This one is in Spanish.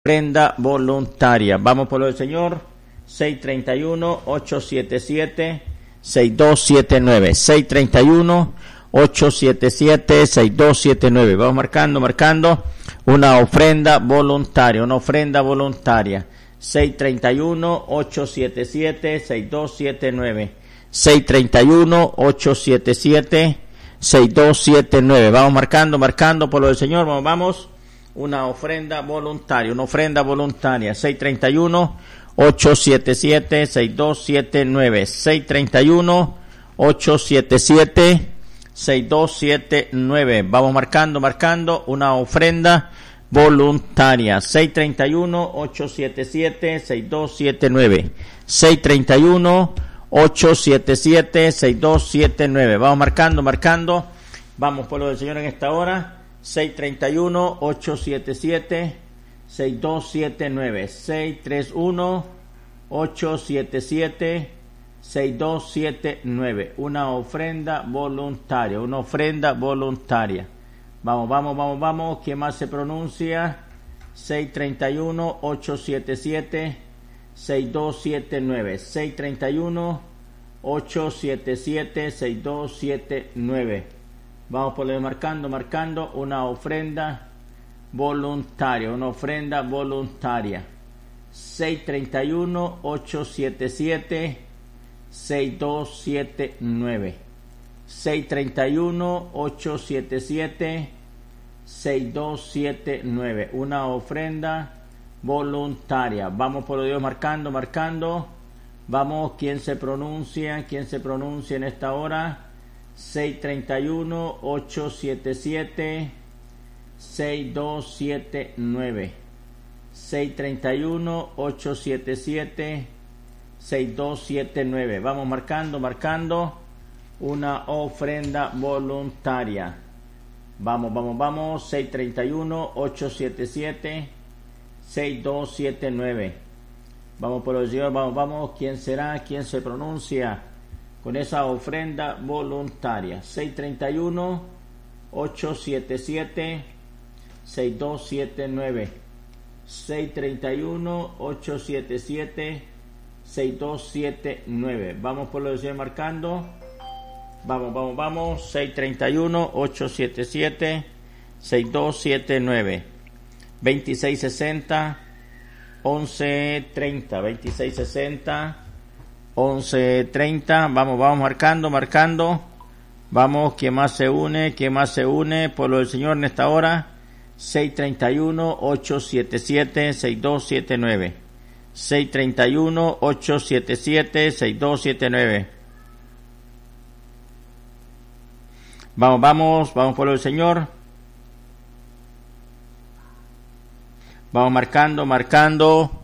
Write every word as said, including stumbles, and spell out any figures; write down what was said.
ofrenda voluntaria. Vamos por lo del Señor. seis tres uno, ocho siete siete, seis dos siete nueve. seis tres uno, ocho siete siete, seis dos siete nueve. Vamos marcando, marcando. Una ofrenda voluntaria, una ofrenda voluntaria. seis tres uno, ocho siete siete, seis dos siete nueve. seis tres uno, ocho siete siete, seis dos siete nueve. Vamos marcando, marcando por lo del Señor. Vamos, vamos. Una ofrenda voluntaria, una ofrenda voluntaria. seis tres uno, ocho siete siete, seis dos siete nueve. seis tres uno, ocho siete siete, seis dos siete nueve. Vamos marcando, marcando. Una ofrenda voluntaria. seis tres uno, ocho siete siete, seis dos siete nueve. seis tres uno, ocho siete siete, seis dos siete nueve. Vamos marcando, marcando. Vamos por lo del Señor en esta hora. seis tres uno, ocho siete siete, seis dos siete nueve. seis tres uno, ocho siete siete, seis dos siete nueve. Una ofrenda voluntaria, una ofrenda voluntaria. Vamos, vamos, vamos, vamos. ¿Quién más se pronuncia? seis tres uno, ocho siete siete, seis dos siete nueve. seis tres uno, ocho siete siete, seis dos siete nueve. Vamos por lo de marcando, marcando. Una ofrenda voluntaria, una ofrenda voluntaria. seis tres uno, ocho siete siete, seis dos siete nueve. seis tres uno, ocho siete siete, seis dos siete nueve. Una ofrenda voluntaria. Vamos por lo de Dios marcando, marcando. Vamos, ¿quién se pronuncia? ¿Quién se pronuncia en esta hora? seis tres uno, ocho siete siete, seis dos siete nueve. seis tres uno, ocho siete siete, seis dos siete nueve. Vamos marcando, marcando. Una ofrenda voluntaria. Vamos, vamos, vamos. seis tres uno, ocho siete siete, seis dos siete nueve. Vamos por el Señor, vamos, vamos. ¿Quién será? ¿Quién se pronuncia con esa ofrenda voluntaria? seis tres uno, ocho siete siete, seis dos siete nueve. seis tres uno, ocho siete siete, seis dos siete nueve. Vamos por lo de marcando. Vamos, vamos, vamos. seis tres uno, ocho siete siete, seis dos siete nueve. veintiséis sesenta, once treinta. veintiséis sesenta, once treinta. Vamos, vamos marcando, marcando. Vamos, ¿quién más se une? ¿Quién más se une por lo del Señor en esta hora? seis tres uno, ocho siete siete, seis dos siete nueve. seis tres uno, ocho siete siete, seis dos siete nueve. Vamos, vamos, vamos por lo del Señor. Vamos marcando, marcando.